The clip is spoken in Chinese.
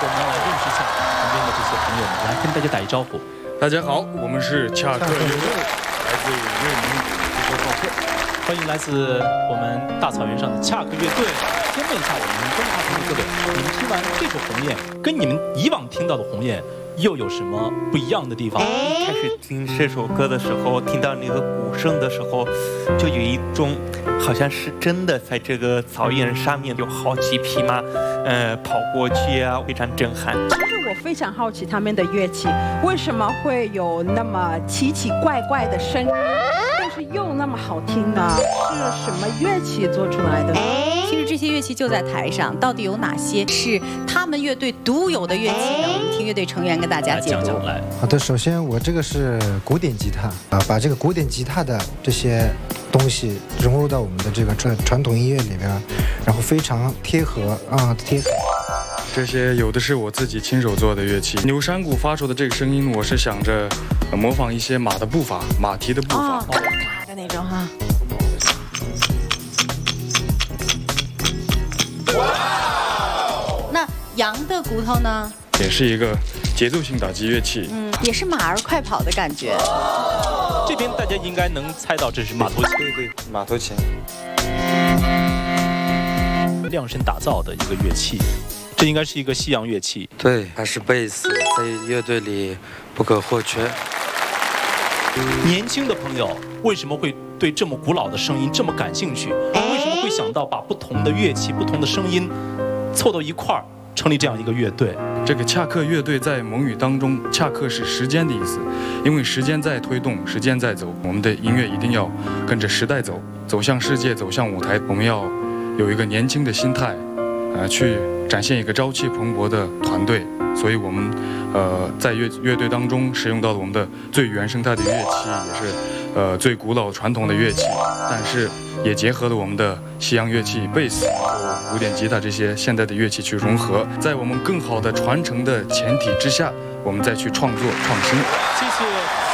我们来认识一下旁边的这些朋友们，来跟大家打一招呼。 大家好，我们是恰克乐队，来自内蒙古呼和浩特， 欢迎来自我们大草原上的恰克乐队。先问一下我们中华朋友各位，你们听完这首《鸿雁》，跟你们以往听到的《鸿雁》又有什么不一样的地方？ 开始听这首歌的时候，听到那个鼓声的时候，就有一种好像是真的在这个草原上面有好几匹马，跑过去啊，非常震撼。 其实我非常好奇他们的乐器为什么会有那么奇奇怪怪的声音，但是又那么好听呢？是什么乐器做出来的呢？ 其实这些乐器就在台上，到底有哪些是他们乐队独有的乐器呢？我们听乐队成员跟大家解读。 来， 好的，首先我这个是古典吉他啊，把这个古典吉他的这些东西融入到我们的这个传统音乐里边，然后非常贴合。 这些有的是我自己亲手做的乐器。牛山鼓发出的这个声音，我是想着模仿一些马的步伐，马蹄的步伐。 咔咔的那种哈。那羊的骨头呢？ 也是一个节奏性打击乐器。 也是马儿快跑的感觉。 这边大家应该能猜到这是马头琴。 对，马头琴。 量身打造的一个乐器，这应该是一个西洋乐器。 对，还是贝斯，在乐队里不可或缺。 年轻的朋友为什么会对这么古老的声音这么感兴趣？为什么会想到把不同的乐器、不同的声音凑到一块儿，成立这样一个乐队？ 这个恰克乐队在蒙语当中，恰克是时间的意思，因为时间在推动，时间在走，我们的音乐一定要跟着时代走，走向世界，走向舞台。我们要有一个年轻的心态，去展现一个朝气蓬勃的团队。所以我们在乐队当中使用到了我们的最原生态的乐器，也是最古老传统的乐器，但是也结合了我们的西洋乐器贝斯、古典吉他这些现代的乐器去融合，在我们更好的传承的前提之下，我们再去创作创新。 谢谢